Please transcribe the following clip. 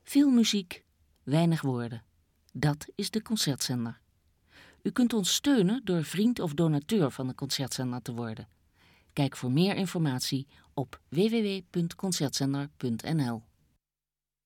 Veel muziek, weinig woorden. Dat is de Concertzender. U kunt ons steunen door vriend of donateur van de Concertzender te worden. Kijk voor meer informatie op www.concertzender.nl.